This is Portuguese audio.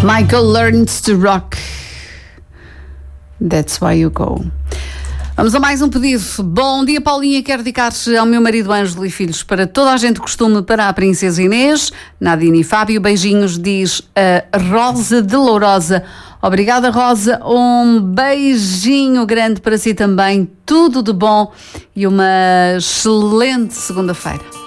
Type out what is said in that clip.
Michael learns to rock. That's why you go. Vamos a mais um pedido. Bom dia, Paulinha. Quero dedicar-se ao meu marido Ângelo e filhos, para toda a gente costume, para a Princesa Inês, Nadine e Fábio. Beijinhos, diz a Rosa de Lourosa. Obrigada, Rosa. Um beijinho grande para si também. Tudo de bom e uma excelente segunda-feira.